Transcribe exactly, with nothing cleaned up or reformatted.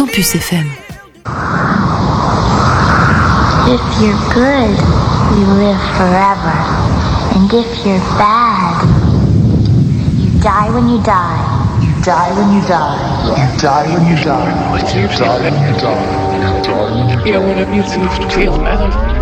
Campus F M. If you're good, you live forever. And if you're bad, you die when you die. You die when you die. You die when you die. You die when you die. You die when you die. Ja, maar dat niet zo veel, hè.